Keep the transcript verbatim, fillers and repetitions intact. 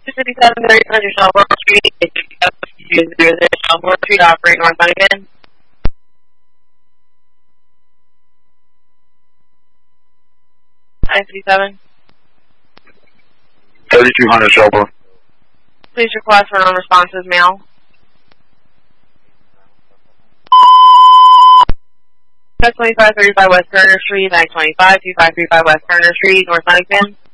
two fifty-seven thirty-seven Shelbourne Street, eight fifty-seven two hundred Shelbourne Street, operate North Huntington. nine fifty-seven. thirty-two hundred Shelbourne. Please request for non-responsive mail. twenty-five thirty-five West Turner Street, nine twenty-five, two five three five West Turner Street, North Huntington.